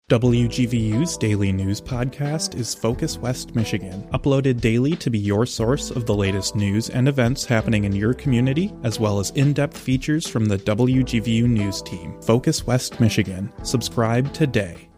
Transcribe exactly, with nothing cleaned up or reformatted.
W G V U's daily news podcast is Focus West Michigan, uploaded daily to be your source of the latest news and events happening in your community, as well as in-depth features from the W G V U news team. Focus West Michigan. Subscribe today.